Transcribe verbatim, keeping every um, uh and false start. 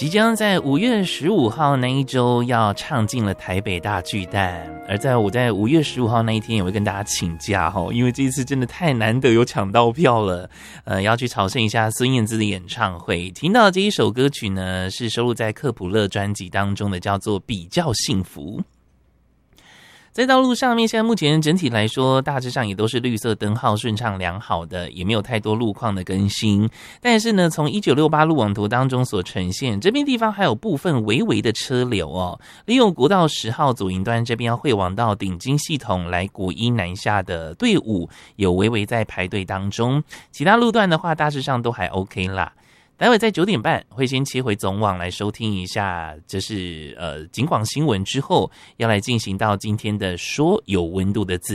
即将在五月十五号那一周要唱进了台北大巨蛋，而在我在五月十五号那一天也会跟大家请假哈，因为这一次真的太难得有抢到票了，呃，要去朝圣一下孙燕姿的演唱会。听到这一首歌曲呢，是收录在克普勒专辑当中的，叫做《比较幸福》。在道路上面，现在目前整体来说大致上也都是绿色灯号顺畅良好的，也没有太多路况的更新。但是呢，从一九六八路网图当中所呈现，这边地方还有部分微微的车流哦。利用国道十号左营端这边要汇往到顶金系统来国一南下的队伍，有微微在排队当中。其他路段的话，大致上都还 OK 啦。待会在九点半会先切回总网来收听一下，这是呃警广新闻之后要来进行到今天的说有温度的字。